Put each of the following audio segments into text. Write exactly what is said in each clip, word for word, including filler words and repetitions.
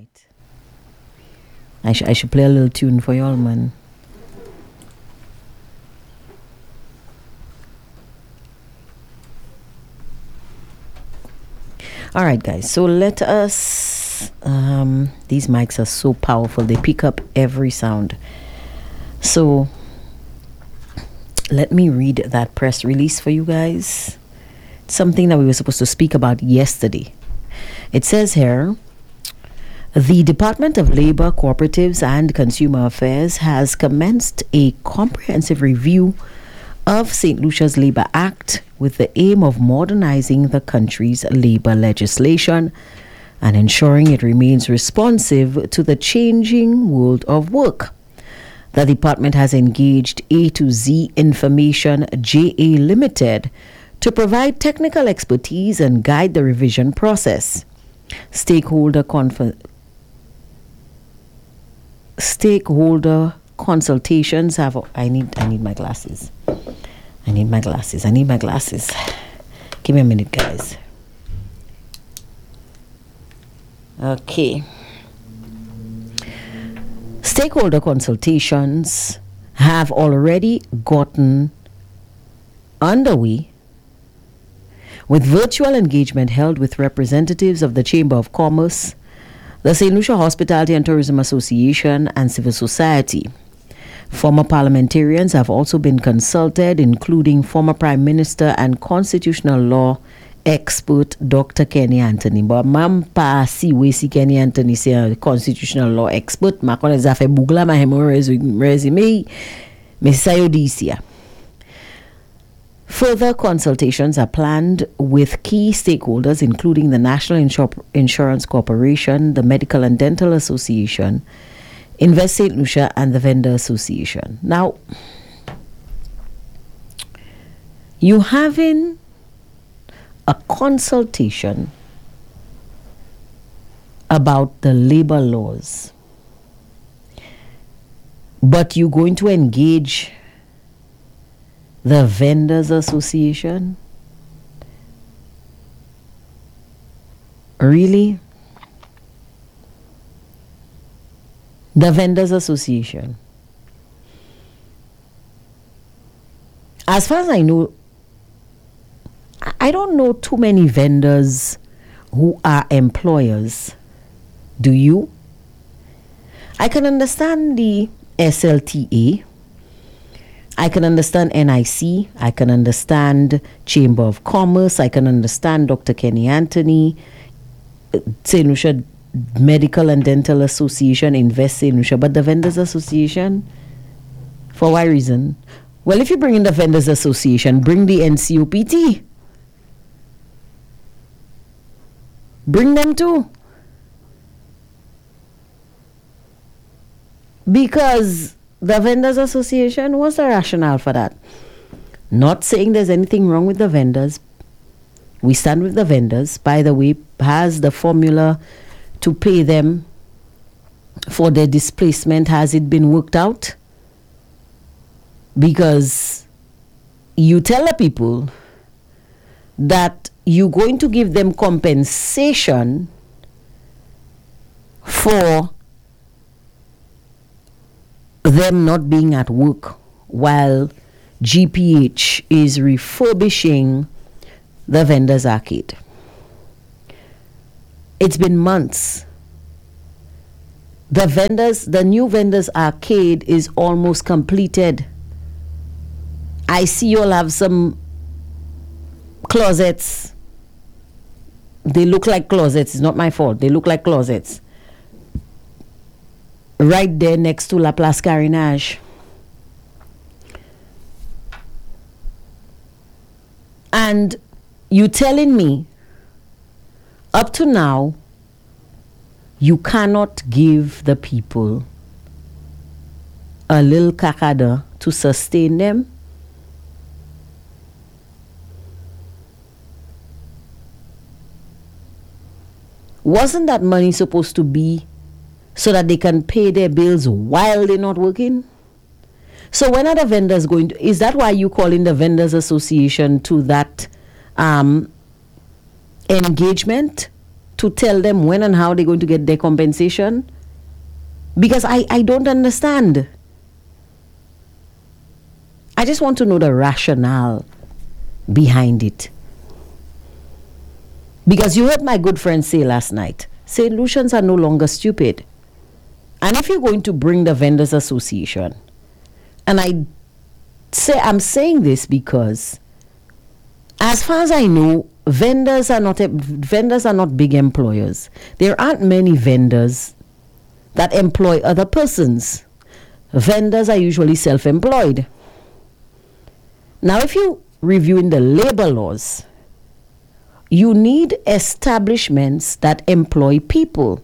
right. I, sh- I should play a little tune for y'all, man. All right, guys. So let us. Um, these mics are so powerful; they pick up every sound. So let me read that press release for you guys. It's something that we were supposed to speak about yesterday. It says here, the Department of Labor, Cooperatives and Consumer Affairs has commenced a comprehensive review of Saint Lucia's Labor Act with the aim of modernizing the country's labor legislation and ensuring it remains responsive to the changing world of work. The department has engaged A to Z Information J A Limited to provide technical expertise and guide the revision process. Stakeholder conf- stakeholder consultations have. I need. I need my glasses. I need my glasses. I need my glasses. Give me a minute, guys. Okay. Stakeholder consultations have already gotten underway, with virtual engagement held with representatives of the Chamber of Commerce, the Saint Lucia Hospitality and Tourism Association, and civil society. Former parliamentarians have also been consulted, including former Prime Minister and constitutional law expert Doctor Kenny Anthony. But mam pa si we si Kenny Anthony say constitutional law expert, ma konen za fe bougla ma hemo resume, me sayo disia. Further consultations are planned with key stakeholders, including the National Insur- Insurance Corporation, the Medical and Dental Association, Invest Saint Lucia, and the Vendor Association. Now, you having a consultation about the labor laws, but you're going to engage the Vendors Association? Really? The Vendors Association. As far as I know, I don't know too many vendors who are employers. Do you? I can understand the S L T A. I can understand N I C. I can understand Chamber of Commerce. I can understand Doctor Kenny Anthony, Saint Lucia Medical and Dental Association, Invest Saint Lucia. But the Vendors Association, for what reason? Well, if you bring in the Vendors Association, bring the N C O P T. Bring them too. Because the Vendors Association, what's the rationale for that? Not saying there's anything wrong with the vendors. We stand with the vendors. By the way, has the formula to pay them for their displacement, has it been worked out? Because you tell the people that you're going to give them compensation for them not being at work while G P H is refurbishing the Vendors Arcade. It's been months. The vendors, the new Vendors Arcade is almost completed. I see you'll have some closets. They look like closets. It's not my fault. They look like closets. Right there next to La Place Carinage. And you telling me, up to now, you cannot give the people a little kakada to sustain them? Wasn't that money supposed to be so that they can pay their bills while they're not working? So when are the vendors going to, is that why you call in the Vendors Association to that um, engagement to tell them when and how they're going to get their compensation? Because I, I don't understand. I just want to know the rationale behind it. Because you heard my good friend say last night, Saint Lucians are no longer stupid. And if you're going to bring the Vendors Association, and I say I'm saying this because, as far as I know, vendors are not vendors are not big employers. There aren't many vendors that employ other persons. Vendors are usually self-employed. Now, if you review in the labor laws, you need establishments that employ people.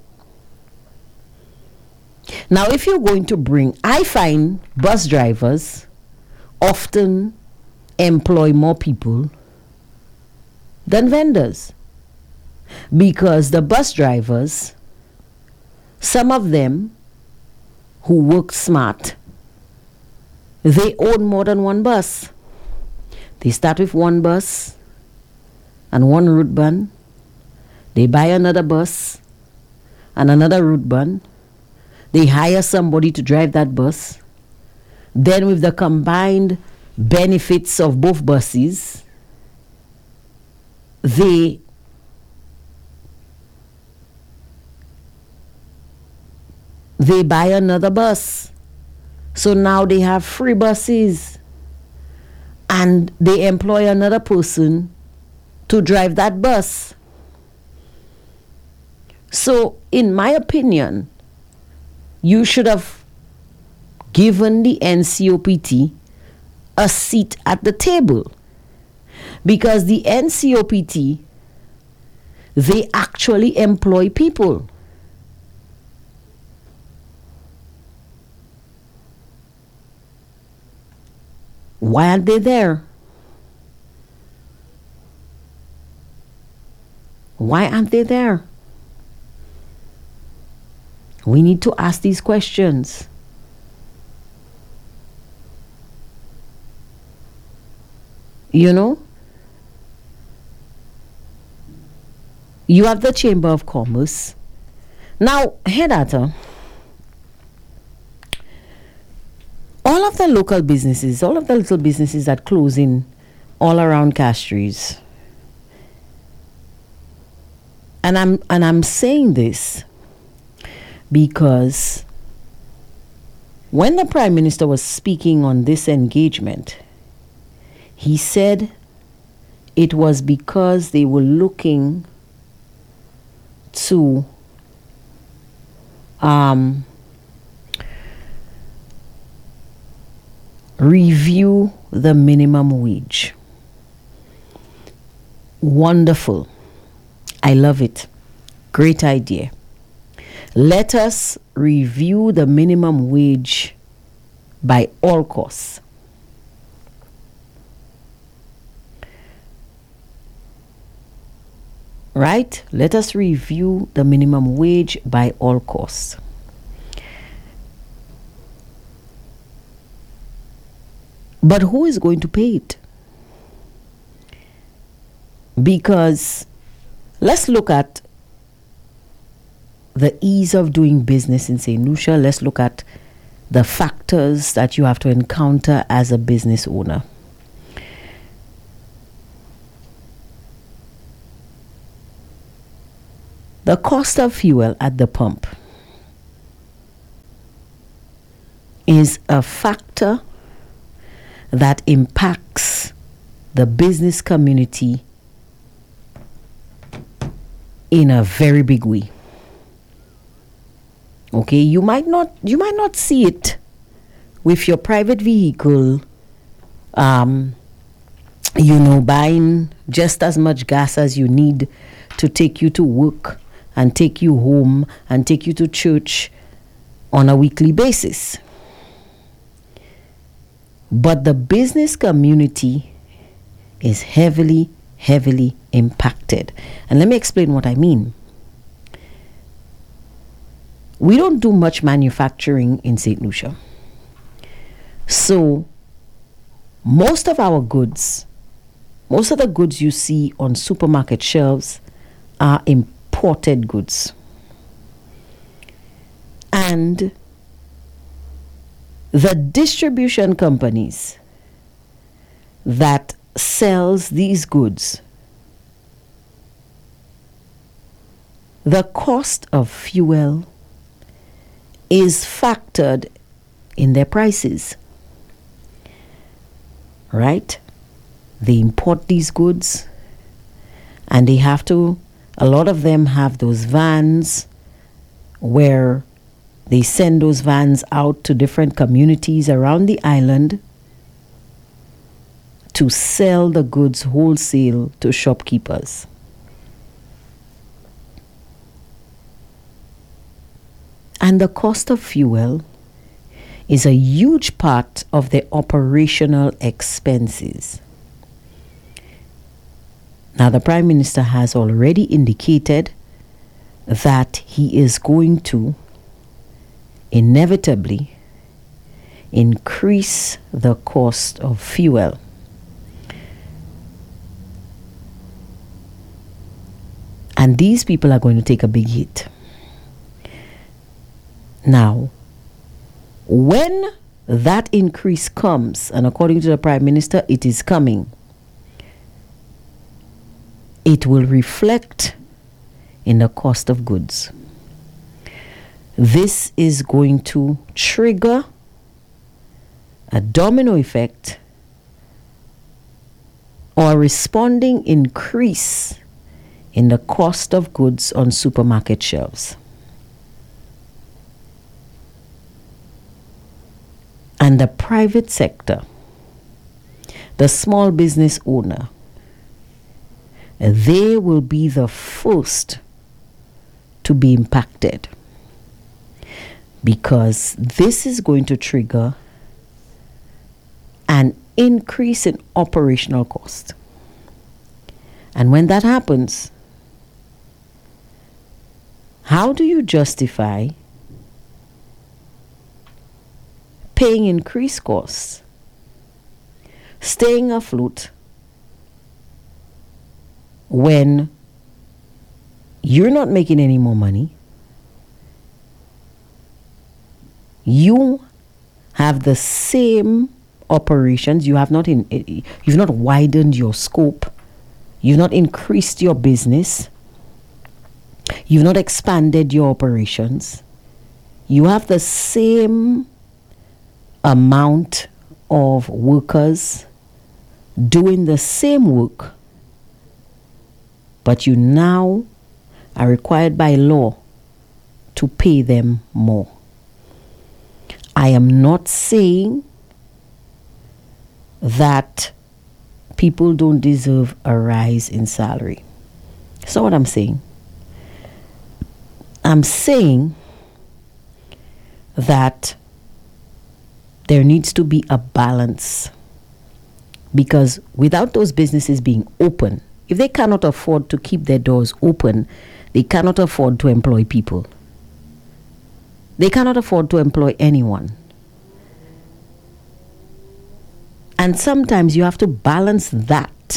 Now, if you're going to bring, I find bus drivers often employ more people than vendors, because the bus drivers, some of them who work smart, they own more than one bus. They start with one bus and one route bun. They buy another bus and another route bun. They hire somebody to drive that bus. Then with the combined benefits of both buses, they they buy another bus. So now they have free buses. And they employ another person to drive that bus. So, in my opinion, you should have given the N C O P T a seat at the table. Because the N C O P T, they actually employ people. Why aren't they there? Why aren't they there? We need to ask these questions. You know? You have the Chamber of Commerce. Now, Hedata, all of the local businesses, all of the little businesses that close in all around Castries, and I'm and I'm saying this because when the Prime Minister was speaking on this engagement, he said it was because they were looking to um, review the minimum wage. Wonderful. I love it. Great idea. Let us review the minimum wage by all costs. Right? Let us review the minimum wage by all costs. But who is going to pay it? Because let's look at the ease of doing business in Saint Lucia. Let's look at the factors that you have to encounter as a business owner. The cost of fuel at the pump is a factor that impacts the business community in a very big way. Okay, you might not you might not see it with your private vehicle, um, you know, buying just as much gas as you need to take you to work and take you home and take you to church on a weekly basis. But the business community is heavily, heavily impacted. And let me explain what I mean. We don't do much manufacturing in Saint Lucia. So most of our goods, most of the goods you see on supermarket shelves are imported imported goods. And the distribution companies that sells these goods, the cost of fuel is factored in their prices, right? They import these goods and they have to, a lot of them have those vans where they send those vans out to different communities around the island to sell the goods wholesale to shopkeepers. And the cost of fuel is a huge part of the operational expenses. Now, the Prime Minister has already indicated that he is going to inevitably increase the cost of fuel. And these people are going to take a big hit. Now, when that increase comes, and according to the Prime Minister, it is coming, it will reflect in the cost of goods. This is going to trigger a domino effect or a responding increase in the cost of goods on supermarket shelves. And the private sector, the small business owner, they will be the first to be impacted, because this is going to trigger an increase in operational cost. And when that happens, how do you justify paying increased costs, staying afloat, when you're not making any more money? You have the same operations. You have not in, you've not widened your scope. You've not increased your business. You've not expanded your operations. You have the same amount of workers doing the same work, but you now are required by law to pay them more. I am not saying that people don't deserve a rise in salary. That's not what I'm saying. I'm saying that there needs to be a balance, because without those businesses being open, if they cannot afford to keep their doors open, they cannot afford to employ people. They cannot afford to employ anyone. And sometimes you have to balance that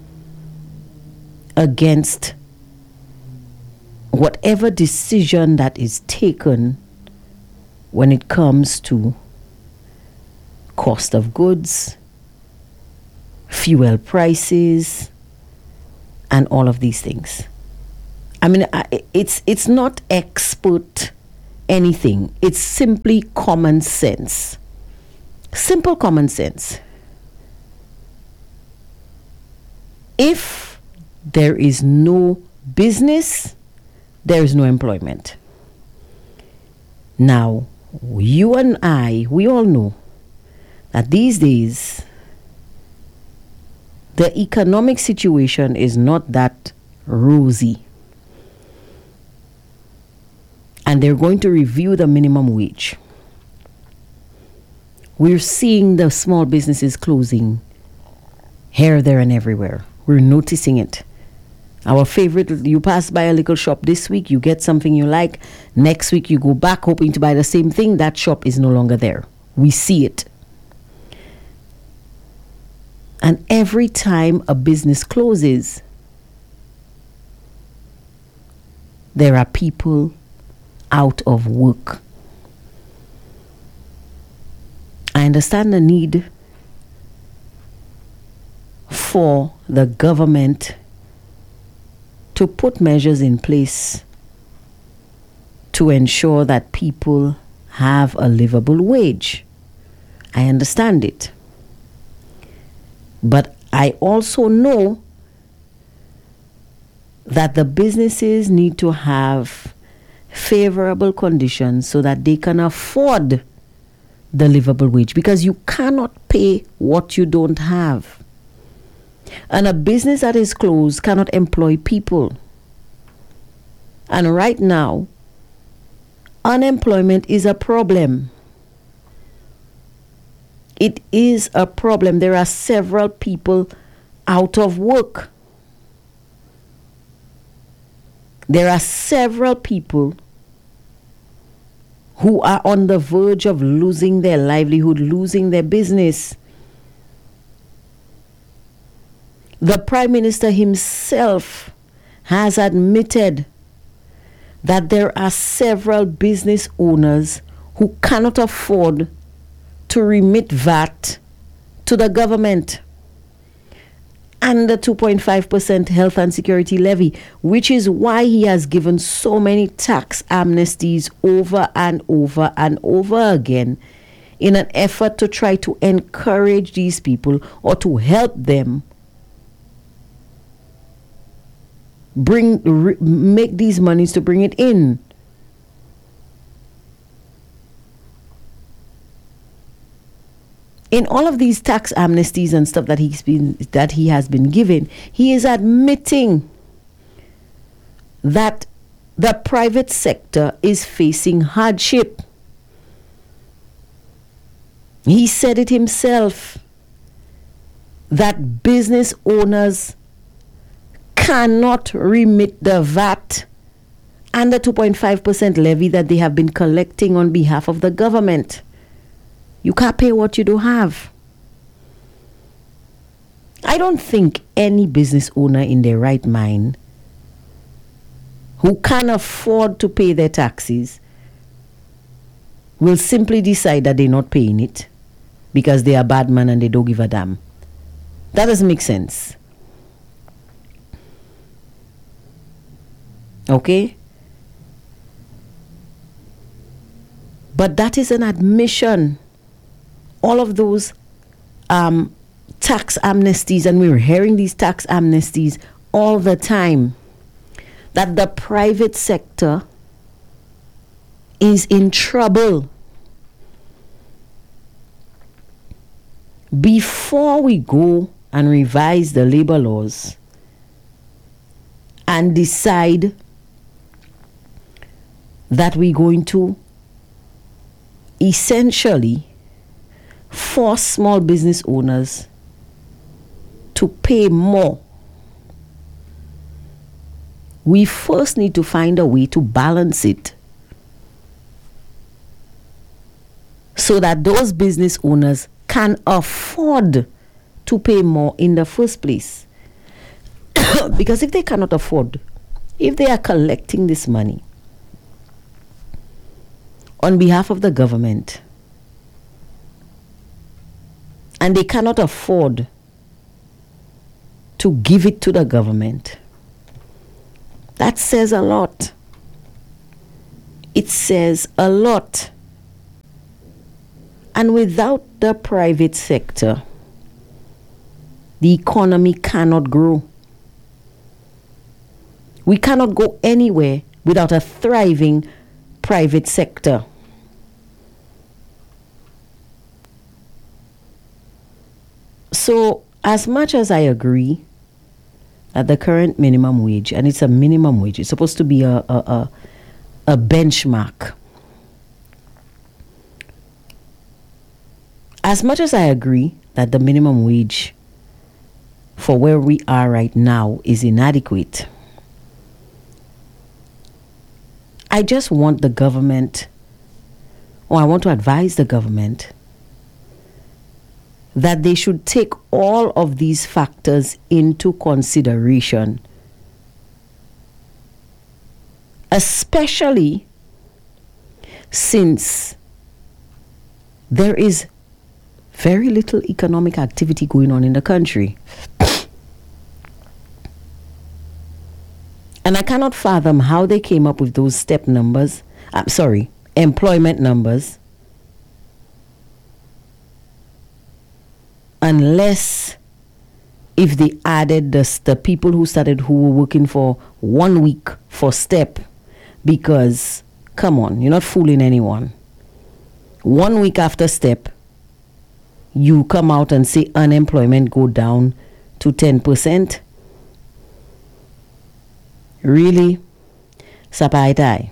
against whatever decision that is taken when it comes to cost of goods, fuel prices, and all of these things. I mean, it's it's not expert anything. It's simply common sense. Simple common sense. If there is no business, there is no employment. Now, you and I, we all know that these days, the economic situation is not that rosy. And they're going to review the minimum wage. We're seeing the small businesses closing here, there, and everywhere. We're noticing it. Our favorite, you pass by a little shop this week, you get something you like. Next week, you go back hoping to buy the same thing. That shop is no longer there. We see it. And every time a business closes, there are people out of work. I understand the need for the government to put measures in place to ensure that people have a livable wage. I understand it. But I also know that the businesses need to have favorable conditions so that they can afford the livable wage, because you cannot pay what you don't have. And a business that is closed cannot employ people. And right now, unemployment is a problem. It is a problem. There are several people out of work. There are several people who are on the verge of losing their livelihood, losing their business. The Prime Minister himself has admitted that there are several business owners who cannot afford to remit V A T to the government and the two point five percent health and security levy, which is why he has given so many tax amnesties over and over and over again in an effort to try to encourage these people or to help them bring re, make these monies to bring it in. In all of these tax amnesties and stuff that he's been that he has been given, he is admitting that the private sector is facing hardship. He said it himself that business owners cannot remit the V A T and the two point five percent levy that they have been collecting on behalf of the government. You can't pay what you don't have. I don't think any business owner in their right mind who can afford to pay their taxes will simply decide that they're not paying it because they are bad man and they don't give a damn. That doesn't make sense. Okay? But that is an admission. All of those um, tax amnesties, and we're hearing these tax amnesties all the time, that the private sector is in trouble. Before we go and revise the labor laws and decide that we're going to essentially force small business owners to pay more, we first need to find a way to balance it so that those business owners can afford to pay more in the first place. Because if they cannot afford, if they are collecting this money on behalf of the government and they cannot afford to give it to the government, that says a lot. It says a lot. And without the private sector, the economy cannot grow. We cannot go anywhere without a thriving private sector. So, as much as I agree that the current minimum wage, and it's a minimum wage, it's supposed to be a, a, a, a benchmark. As much as I agree that the minimum wage for where we are right now is inadequate, I just want the government, or I want to advise the government, that they should take all of these factors into consideration especially since there is very little economic activity going on in the country. And I cannot fathom how they came up with those step numbers. I'm sorry, employment numbers. Unless if they added the, the people who started who were working for one week for step. Because, come on, you're not fooling anyone. One week after step, you come out and say unemployment go down to ten percent. Really? Sapaitai.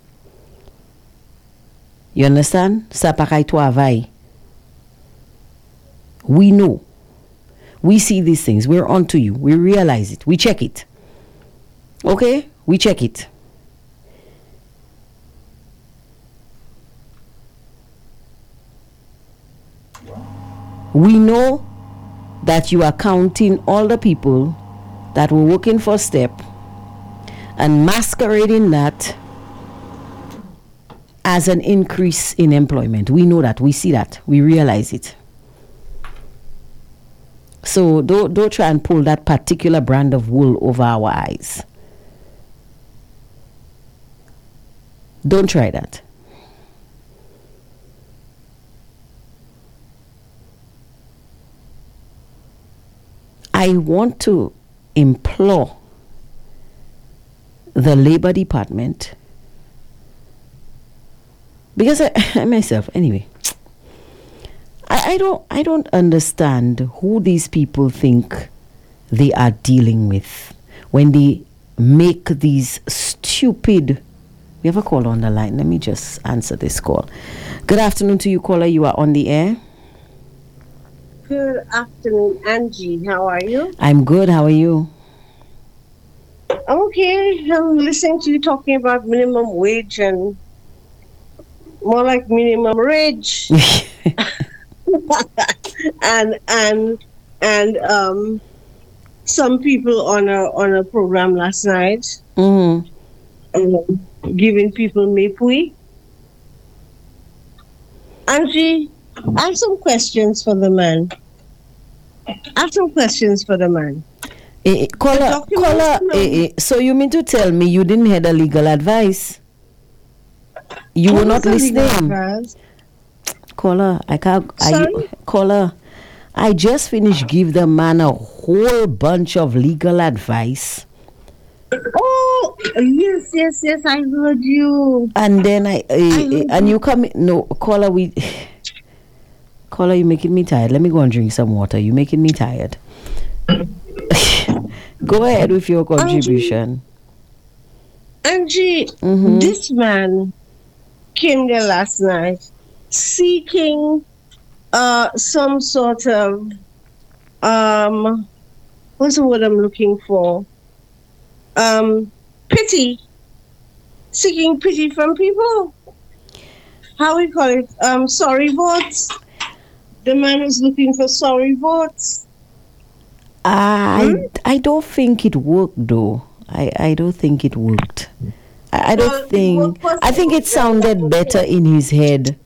You understand? Sapakai tuavai. We know. We see these things. We're onto you. We realize it. We check it. Okay? We check it. We know that you are counting all the people that were working for STEP and masquerading that as an increase in employment. We know that. We see that. We realize it. So don't, don't try and pull that particular brand of wool over our eyes. Don't try that. I want to implore the Labor Department, because I, I myself, anyway, I, I don't I don't understand who these people think they are dealing with when they make these stupid. We have a call on the line. Let me just answer this call. Good afternoon to you, caller. You are on the air. Good afternoon, Angie. How are you? I'm good. How are you? I'm okay. I'm listening to you talking about minimum wage and more like minimum wage. and and and um some people on a on a program last night, Mm-hmm. um, giving people mepui. Angie, I have some questions for the man. I have some questions for the man. Eh, eh, caller, caller, eh, eh, so you mean to tell me you didn't hear the legal advice? You were not listening. Caller, I can't. I, caller, I just finished give the man a whole bunch of legal advice. Oh, yes, yes, yes, I heard you. And then I, uh, I and you come, no, caller, we, caller, you making me tired. Let me go and drink some water. You making me tired. Go ahead with your contribution. Angie, mm-hmm. This man came there last night seeking uh, some sort of, um, what's the word I'm looking for? Um, pity, seeking pity from people. How we call it? Um, sorry votes. The man is looking for sorry votes. I hmm? I don't think it worked though. I, I don't think it worked. I, I don't well, think. I think it sounded better in his head.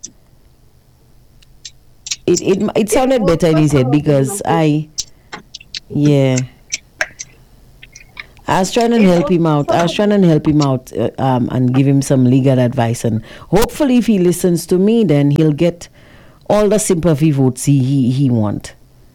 It it it sounded better in his head because I, yeah. I was trying to help him out. I was trying to help him out uh, um, and give him some legal advice. And hopefully if he listens to me, then he'll get all the sympathy votes he, he, he wants.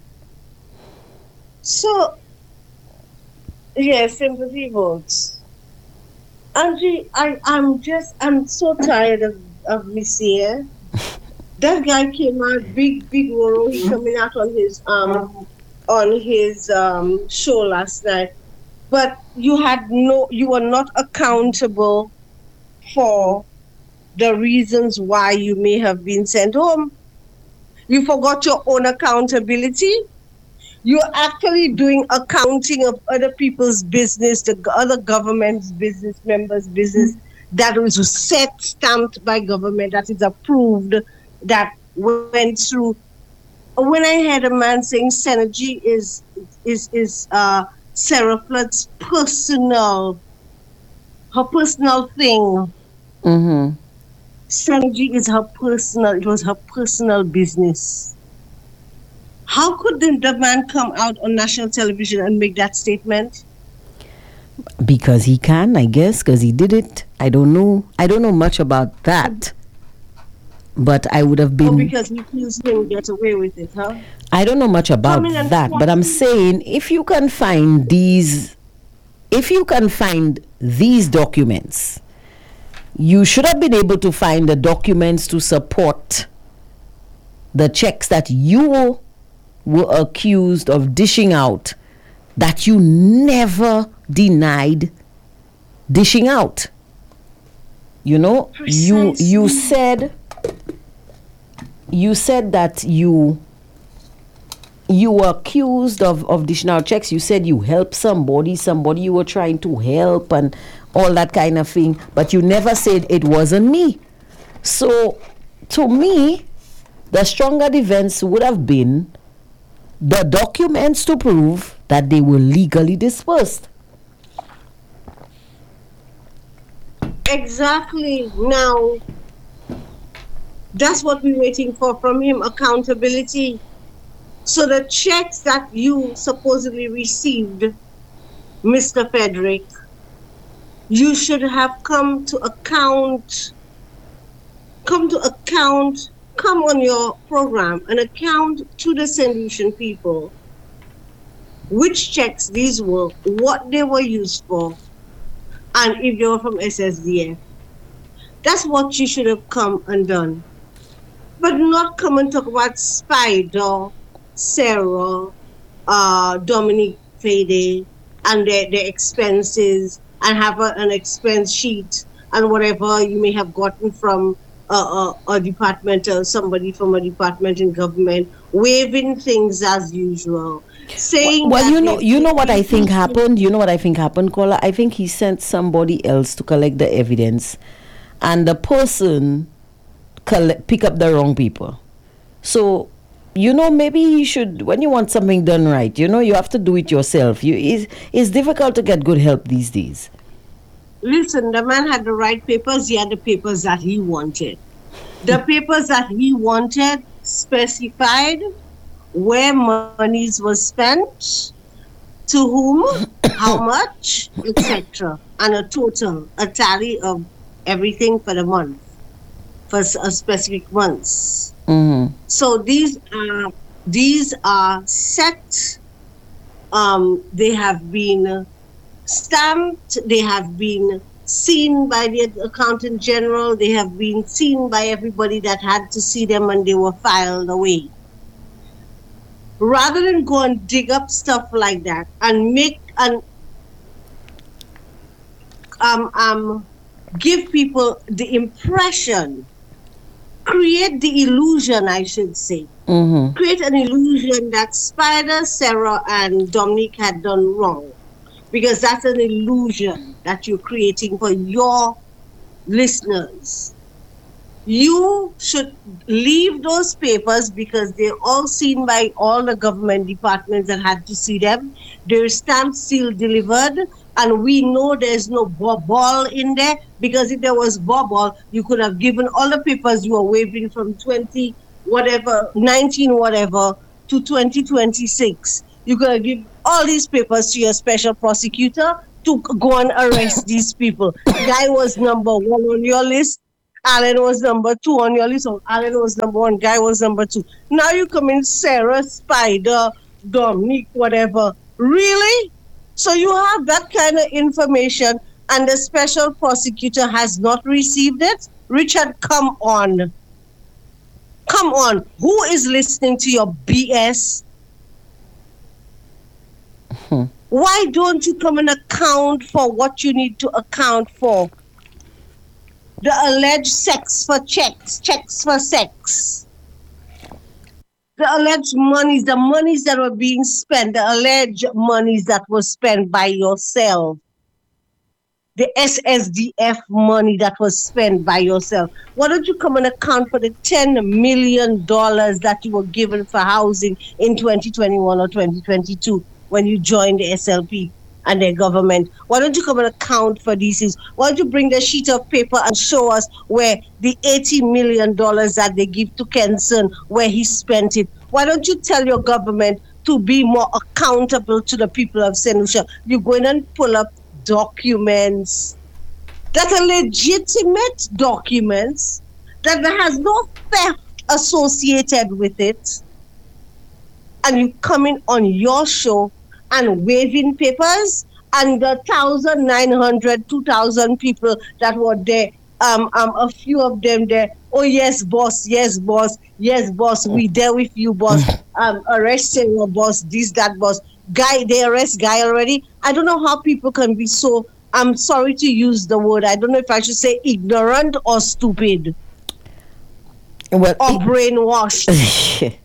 So, yeah, sympathy votes. Angie, I, I'm just, I'm so tired of, of Monsieur. That guy came out, big, big Woro, he coming out on his, um, on his um, show last night. But you had no, you were not accountable for the reasons why you may have been sent home. You forgot your own accountability. You're actually doing accounting of other people's business, the other government's business, members' business, that was set, stamped by government, that is approved, that went through. When I heard a man saying Synergy is, is, is, uh, Sarah Flood's personal her personal thing. Mm-hmm. Synergy is her personal, it was her personal business. How could the, the man come out on national television and make that statement? Because he can, I guess, because he did it. I don't know. I don't know much about that. But I would have been. Oh, because he feels he can get away with it, huh? I don't know much about that, but I'm saying if you can find these, if you can find these documents, you should have been able to find the documents to support the checks that you were accused of dishing out, that you never denied dishing out. You know, Precisely. you you said you said that you you were accused of, of dishing out checks. You said you helped somebody, somebody you were trying to help and all that kind of thing, but you never said it wasn't me. So to me, the stronger defense would have been the documents to prove that they were legally dispersed. Exactly. Now, that's what we're waiting for from him, accountability. So the checks that you supposedly received, Mister Frederick, you should have come to account, come to account, come on your program and account to the Saint Lucian people which checks these were, what they were used for, and if they were from S S D F. That's what you should have come and done. But not come and talk about Spider, Sarah, uh, Dominique Fede, and their, their expenses, and have a, an expense sheet, and whatever you may have gotten from a, a, a department or somebody from a department in government, waving things as usual. Saying well, that you know, you know what I think happened. You know what I think happened, Kola. I think he sent somebody else to collect the evidence, and the person collect, pick up the wrong people. So, you know, maybe you should, when you want something done right, you know, you have to do it yourself. You it's, it's difficult to get good help these days. Listen, the man had the right papers. He had the papers that he wanted. The papers that he wanted specified where monies were spent, to whom, how much, et cetera, and a total, a tally of everything for the month, for a specific months. Mm-hmm. So these are these are set. Um, they have been stamped. They have been seen by the accountant general. They have been seen by everybody that had to see them, and they were filed away. Rather than go and dig up stuff like that and make and um um give people the impression, create the illusion, I should say, mm-hmm. create an illusion that Spider, Sarah, and Dominique had done wrong, because that's an illusion that you're creating for your listeners. You should leave those papers because they're all seen by all the government departments that had to see them. They're stamped, sealed, delivered, and we know there's no ball in there, because if there was ball, you could have given all the papers you were waiving from twenty whatever, nineteen whatever to twenty twenty-six. You could have given all these papers to your special prosecutor to go and arrest these people. Guy was number one on your list. Alan was number two on your list. So Alan was number one. Guy was number two. Now you come in Sarah, Spider, Dominique, whatever. Really? So you have that kind of information and the special prosecutor has not received it? Richard, come on. Come on. Who is listening to your B S? Hmm. Why don't you come and account for what you need to account for? The alleged sex for checks, checks for sex. The alleged monies, the monies that were being spent, the alleged monies that were spent by yourself. The S S D F money that was spent by yourself. Why don't you come and account for the ten million dollars that you were given for housing in twenty twenty-one or twenty twenty-two when you joined the S L P and their government? Why don't you come and account for these things? Why don't you bring the sheet of paper and show us where the eighty million dollars that they give to Kenson, where he spent it? Why don't you tell your government to be more accountable to the people of Saint Lucia? You go in and pull up documents that are legitimate documents, that has no theft associated with it, and you come in on your show and waving papers, and the one thousand nine hundred, two thousand people that were there, um, um, a few of them there, oh yes, boss, yes, boss, yes, boss, we there with you, boss, um, arresting your boss, this, that, boss. Guy, they arrest Guy already. I don't know how people can be so, I'm sorry to use the word, I don't know if I should say ignorant or stupid. Well, or it, brainwashed.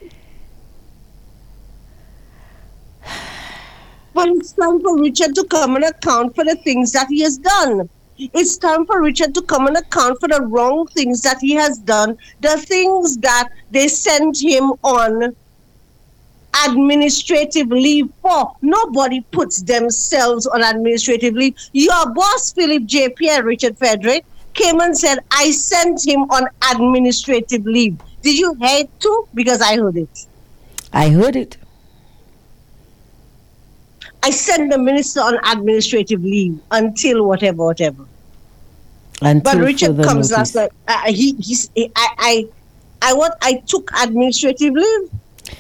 But it's time for Richard to come and account for the things that he has done. It's time for Richard to come and account for the wrong things that he has done, the things that they sent him on administrative leave for. Nobody puts themselves on administrative leave. Your boss, Philip J. Pierre, Richard Frederick, came and said, I sent him on administrative leave. Did you hear it too? Because I heard it. I heard it. I sent the minister on administrative leave until whatever, whatever. Until but Richard comes notice. last night. Uh, he, he's, I, I, I, what? I took administrative leave.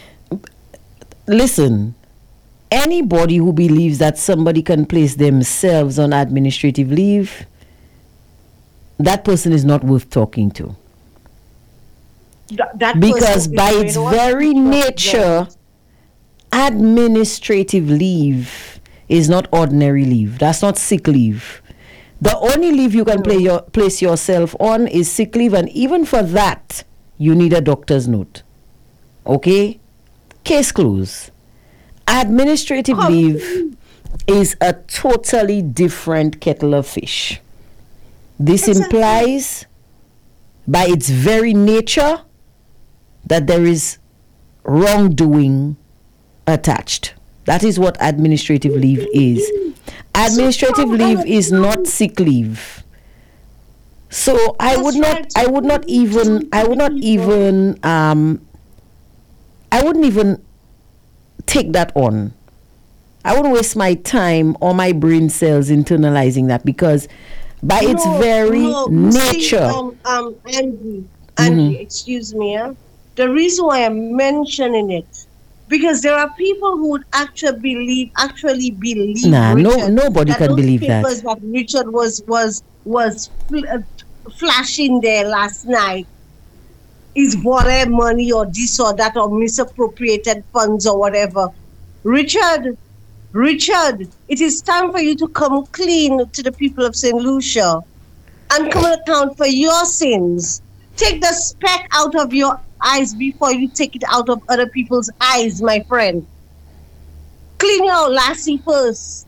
Listen, anybody who believes that somebody can place themselves on administrative leave, that person is not worth talking to. Th- that because by its very nature, administrative leave is not ordinary leave. That's not sick leave. The only leave you can play your, place yourself on is sick leave, and even for that, you need a doctor's note. Okay? Case closed. Administrative oh. leave is a totally different kettle of fish. This exactly. implies, by its very nature, that there is wrongdoing attached. That is what administrative leave is. Administrative leave is not sick leave. So I would not, I would not even, I would not even, um, I wouldn't even take that on. I wouldn't waste my time or my brain cells internalizing that, because by no, its very no, nature. See, um, um, Andy, Andy, mm-hmm. excuse me. Huh? The reason why I'm mentioning it, because there are people who would actually believe, actually believe. Nah, Richard, no, nobody can believe that. that Richard was was was fl- uh, flashing there last night is borrowed money or this or that or misappropriated funds or whatever. Richard, Richard, it is time for you to come clean to the people of Saint Lucia and come and account for your sins. Take the speck out of your eyes before you take it out of other people's eyes, my friend. Clean your lassie first.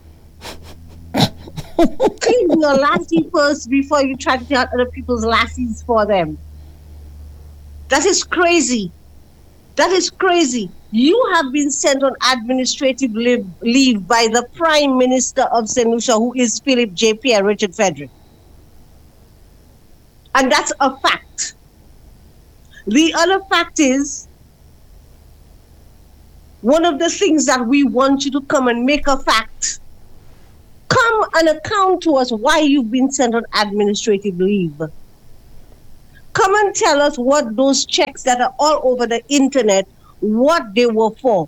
Clean your lassie first before you try to take out other people's lassies for them. That is crazy. That is crazy. You have been sent on administrative leave, leave by the Prime Minister of Saint Lucia, who is Philip J. Pierre, Richard Frederick. And that's a fact. The other fact is, one of the things that we want you to come and make a fact, come and account to us why you've been sent on administrative leave. Come and tell us what those checks that are all over the internet, what they were for.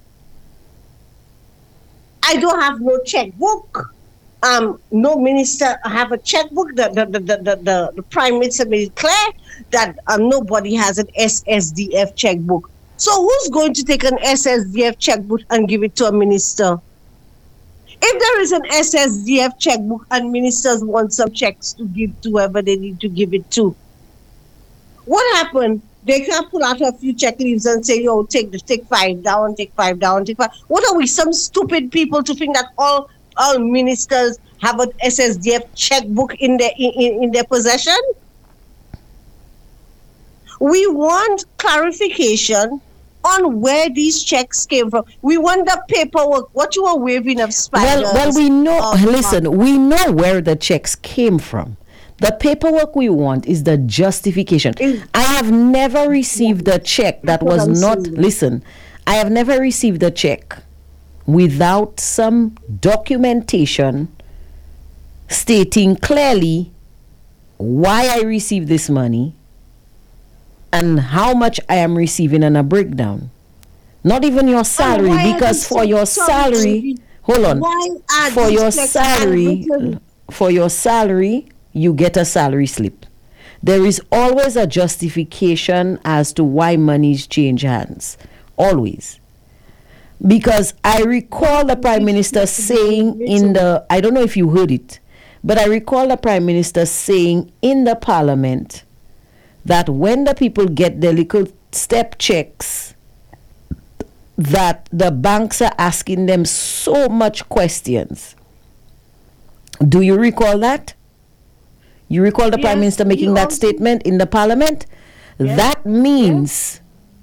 I don't have no checkbook. Um, no minister have a checkbook. The the, the, the, the, the Prime Minister made it clear that um, nobody has an S S D F checkbook. So who's going to take an S S D F checkbook and give it to a minister? If there is an S S D F checkbook and ministers want some checks to give to whoever they need to give it to, what happened? They can't pull out a few check leaves and say, yo, take the take five down, take five down, take five. What are we, some stupid people to think that all all ministers have an S S D F checkbook in their in, in, in their possession? We want clarification on where these checks came from. We want the paperwork. What you were waving of spiders. Well, well, we know. of- Listen, we know where the checks came from. The paperwork we want is the justification. Is- I have never received a check that That's what was I'm not. saying. Listen, I have never received a check without some documentation stating clearly why I received this money and how much I am receiving in a breakdown. Not even your salary, why are because these for checks- your sorry, salary, Ivy. hold on, Why are for these your checks salary, handwritten? for your salary, you get a salary slip. There is always a justification as to why monies change hands. Always. Because I recall the Prime Minister saying in the, I don't know if you heard it, but I recall the Prime Minister saying in the Parliament that when the people get their little step checks, that the banks are asking them so much questions. Do you recall that? You recall the Prime Yes, Minister making you that also- statement in the Parliament? Yes. That means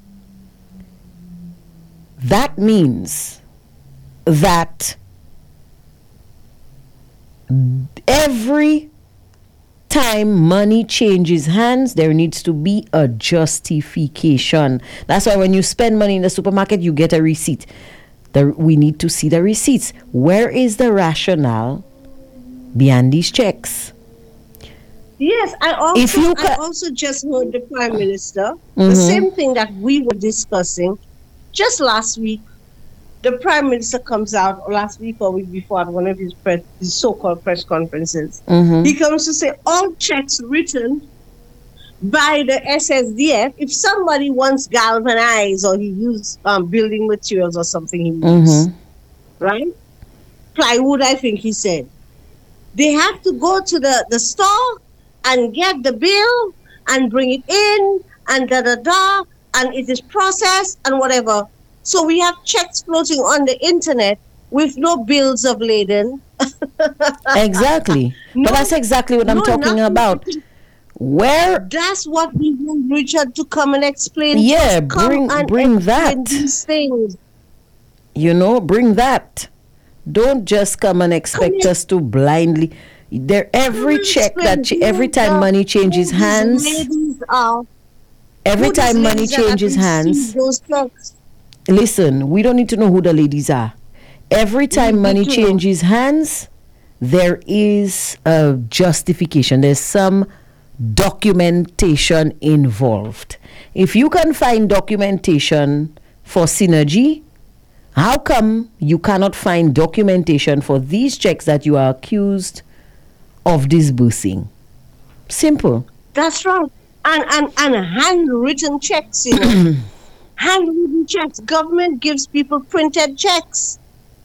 that means that every time money changes hands, there needs to be a justification. That's why when you spend money in the supermarket, you get a receipt. The, we need to see the receipts. Where is the rationale behind these checks? Yes, I also, If you I ca- also just heard the Prime Minister, Mhm. the same thing that we were discussing just last week. The Prime Minister comes out, or last week or week before, at one of his, press, his so-called press conferences. Mhm. He comes to say all checks written by the S S D F, if somebody wants galvanized or he used um, building materials or something he used, Mhm. right? Plywood, I think he said. They have to go to the, the store and get the bill and bring it in and da da da, and it is processed and whatever. So we have checks floating on the internet with no bills of lading. Exactly. No- but that's exactly what I'm no, talking nothing. about. Where That's what we want Richard to come and explain. Yeah, Just come bring- and bring explain that. these things. you know, bring that. Don't just come and expect Come us to blindly. There, every Come check explain that ch- who every time the- money changes who these hands, ladies are, every who these time money ladies are that changes receive hands. Those checks. Listen, we don't need to know who the ladies are. Every time need money to know. changes hands, there is a justification. There's some documentation involved. If you can find documentation for Synergy, how come you cannot find documentation for these checks that you are accused of disbursing? Simple. That's right. And and and handwritten checks, you know. Handwritten checks. Government gives people printed checks.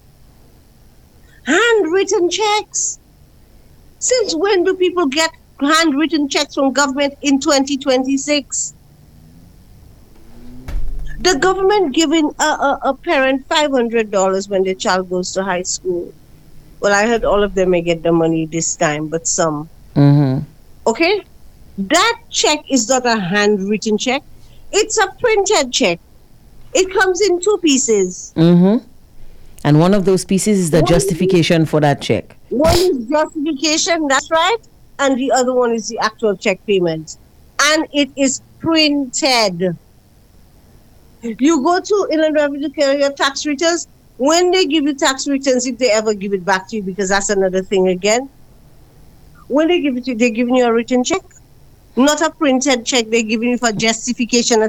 Handwritten checks. Since when do people get handwritten checks from government in twenty twenty-six? The government giving a, a, a parent five hundred dollars when their child goes to high school. Well, I heard all of them may get the money this time, but some. Mm-hmm. Okay? That check is not a handwritten check. It's a printed check. It comes in two pieces. Mm-hmm. And one of those pieces is the One- justification for that check. One is justification, that's right, and the other one is the actual check payment. And it is printed. You go to Inland Revenue Carrier tax returns, when they give you tax returns, if they ever give it back to you, because that's another thing again. When they give it to you, they're giving you a written check, not a printed check. They're giving you for justification